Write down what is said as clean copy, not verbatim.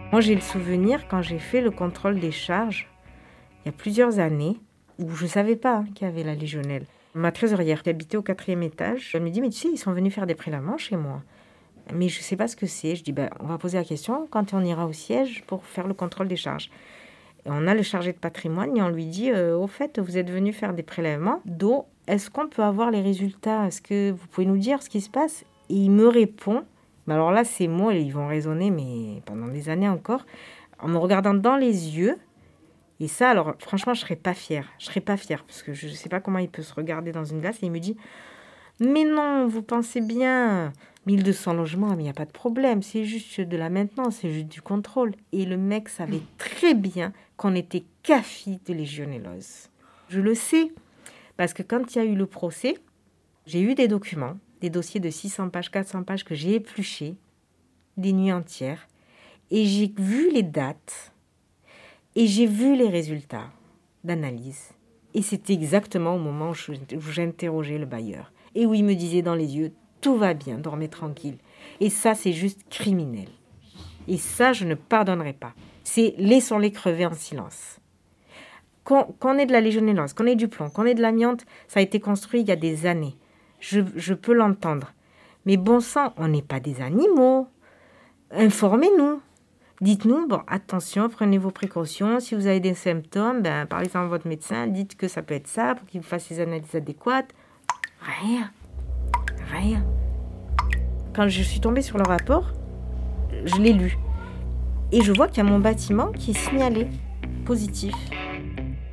Moi, j'ai le souvenir, quand j'ai fait le contrôle des charges, il y a plusieurs années, où je ne savais pas qu'il y avait la Légionelle. Ma trésorière, qui habitait au 4e étage, elle me dit « Mais tu sais, ils sont venus faire des prélèvements chez moi. » Mais je ne sais pas ce que c'est. Je dis « On va poser la question quand on ira au siège pour faire le contrôle des charges. » Et on a le chargé de patrimoine et on lui dit « Au fait, vous êtes venu faire des prélèvements d'eau. Est-ce qu'on peut avoir les résultats? Est-ce que vous pouvez nous dire ce qui se passe ?» Et il me répond, mais alors là, ces mots, ils vont résonner, mais pendant des années encore, en me regardant dans les yeux. Et ça, alors franchement, je ne serais pas fière. Je ne serais pas fière, parce que je ne sais pas comment il peut se regarder dans une glace. Et il me dit « Mais non, vous pensez bien, 1200 logements, mais il n'y a pas de problème. C'est juste de la maintenance, c'est juste du contrôle. » Et le mec savait très bien qu'on était CAFI de légionellose. Je le sais, parce que quand il y a eu le procès, j'ai eu des documents, des dossiers de 600 pages, 400 pages que j'ai épluchés, des nuits entières, et j'ai vu les dates, et j'ai vu les résultats d'analyse. Et c'était exactement au moment où j'interrogeais le bailleur, et où il me disait dans les yeux « Tout va bien, dormez tranquille ». Et ça, c'est juste criminel. Et ça, je ne pardonnerai pas. C'est laissons-les crever en silence. Qu'on ait de la légionellose, qu'on ait du plomb, qu'on ait de l'amiante, ça a été construit il y a des années. Je peux l'entendre. Mais bon sang, on n'est pas des animaux. Informez-nous. Dites-nous, attention, prenez vos précautions. Si vous avez des symptômes, parlez-en à votre médecin. Dites que ça peut être ça pour qu'il vous fasse les analyses adéquates. Rien. Quand je suis tombée sur le rapport, je l'ai lu. Et je vois qu'il y a mon bâtiment qui est signalé positif.